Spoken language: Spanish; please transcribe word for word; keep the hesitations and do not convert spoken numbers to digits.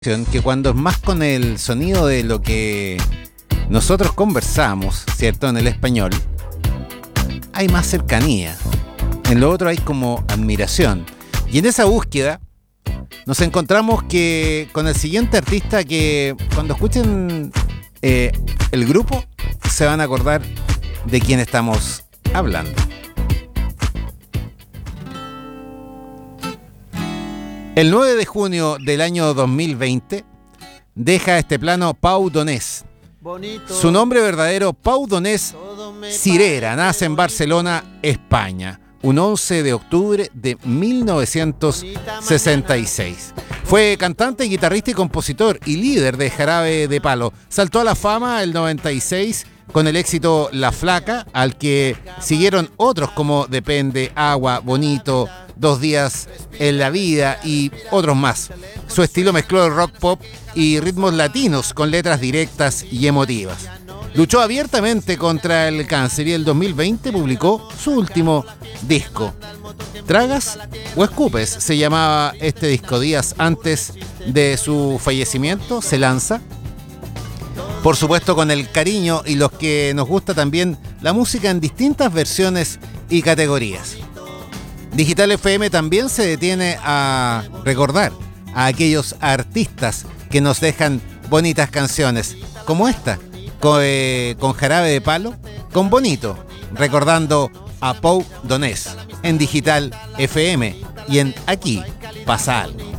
Que cuando es más con el sonido de lo que nosotros conversamos, ¿cierto? En el español, hay más cercanía. En lo otro hay como admiración. Y en esa búsqueda nos encontramos que con el siguiente artista que cuando escuchen eh, el grupo se van a acordar de quién estamos hablando. El nueve de junio del año dos mil veinte deja este plano Pau Donés. Su nombre verdadero, Pau Donés Cirera, nace en Barcelona, España, un once de octubre de mil novecientos sesenta y seis. Fue cantante, guitarrista y compositor y líder de Jarabe de Palo. Saltó a la fama el noventa y seis con el éxito La Flaca, al que siguieron otros como Depende, Agua, Bonito, Dos días en la vida y otros más. Su estilo mezcló el rock pop y ritmos latinos con letras directas y emotivas. Luchó abiertamente contra el cáncer y en el dos mil veinte publicó su último disco. ¿Tragas o escupes? Se llamaba este disco. Días antes de su fallecimiento se lanza. Por supuesto con el cariño y los que nos gusta también la música en distintas versiones y categorías. Digital F M también se detiene a recordar a aquellos artistas que nos dejan bonitas canciones, como esta, con, eh, con Jarabe de Palo, con Bonito, recordando a Pau Donés en Digital F M y en Aquí Pasa Algo.